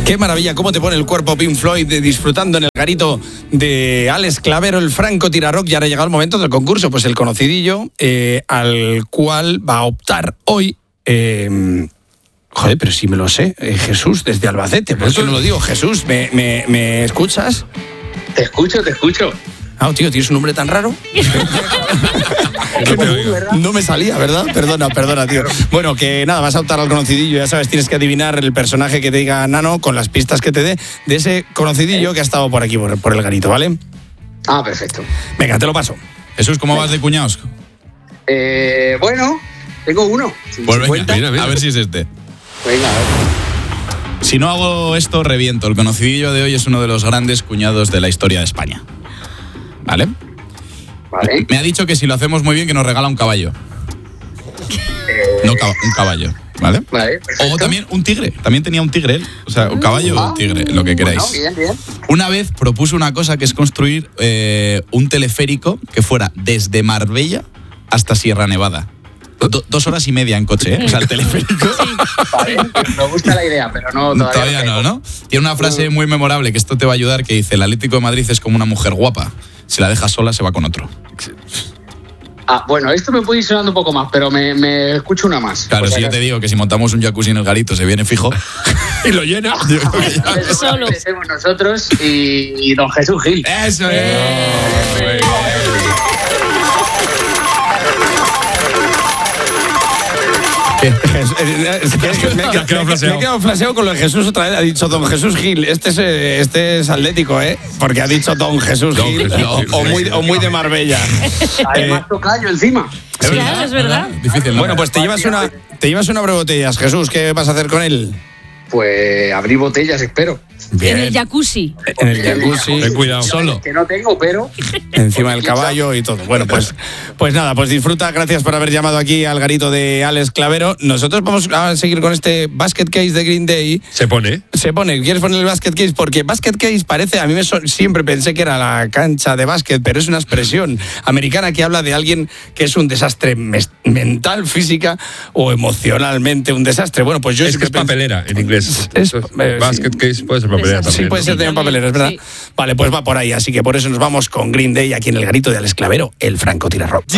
Qué maravilla, cómo te pone el cuerpo Pink Floyd disfrutando en el garito de Alex Clavero, el francotirador. Y ahora ha llegado el momento del concurso, pues el conocidillo al cual va a optar hoy... Joder, pero sí me lo sé. Jesús, desde Albacete. ¿Por qué no lo digo? Jesús, ¿me escuchas? Te escucho. Ah, tío, ¿tienes un nombre tan raro? No me salía, ¿verdad? Perdona, tío. Bueno, que nada, vas a optar al conocidillo. Ya sabes, tienes que adivinar el personaje que te diga Nano con las pistas que te dé de ese conocidillo que ha estado por aquí, por el garito, ¿vale? Ah, perfecto. Venga, te lo paso. Jesús, ¿cómo vas de cuñados? Bueno, tengo uno. Pues venga, a ver si es este. Venga, a ver. Si no hago esto, reviento. El conocidillo de hoy es uno de los grandes cuñados de la historia de España. ¿Vale? Vale. Me ha dicho que si lo hacemos muy bien, que nos regala un caballo. No, un caballo, ¿vale? Vale, perfecto. O también un tigre. También tenía un tigre él. O sea, un caballo o un tigre, lo que queráis. Bueno, bien. Una vez propuso una cosa que es construir un teleférico que fuera desde Marbella hasta Sierra Nevada. 2 horas y media en coche, ¿eh? O sea, el teleférico. Vale, me gusta la idea, pero no todavía no. Tiene una frase muy memorable que esto te va a ayudar, que dice: el Atlético de Madrid es como una mujer guapa. Si la dejas sola, se va con otro. Ah, bueno, esto me puede ir sonando un poco más, pero me escucho una más. Claro, si yo te digo que si montamos un jacuzzi en el garito, se viene fijo y lo llena. Solo. Somos nosotros y don Jesús Gil. ¡Eso es! Me he quedado flaseado con lo de Jesús otra vez. Ha dicho don Jesús Gil. Este es atlético, ¿eh? Porque ha dicho don Jesús Gil. O muy de Marbella. Además tocayo encima. Claro, es verdad. Difícil, ¿no? Bueno, pues te llevas una botellas. Jesús, ¿qué vas a hacer con él? Pues abrir botellas, espero. Bien. En el jacuzzi. En el jacuzzi. Ten cuidado. Solo. Que no tengo, pero... Encima del caballo y todo. Bueno, pues nada, pues disfruta. Gracias por haber llamado aquí al garito de Alex Clavero. Nosotros vamos a seguir con este Basket Case de Green Day. ¿Se pone? ¿Quieres poner el Basket Case? Porque Basket Case parece, a mí siempre pensé que era la cancha de básquet, pero es una expresión americana que habla de alguien que es un desastre mental, física o emocionalmente un desastre. Bueno, pues yo es que es papelera en inglés. Basket Case puede ser papelera también. Sí, puede ser también papelera, es verdad. Sí. Vale, pues va por ahí. Así que por eso nos vamos con Green Day aquí en el garito de Alex Clavero, el francotirador.